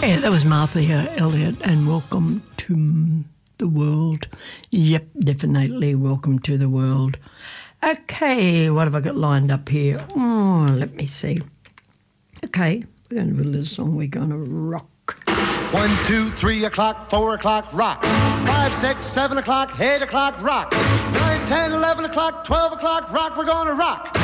Yeah, that was Martha Elliott and Welcome to the World. Yep, definitely Welcome to the World. Okay, what have I got lined up here? Oh, let me see. Okay, we're going to do a little song. We're going to rock. 1, 2, 3 o'clock, 4 o'clock, rock. 5, 6, 7 o'clock, 8 o'clock, rock. 9, 10, 11 o'clock, 12 o'clock, rock. We're going to rock.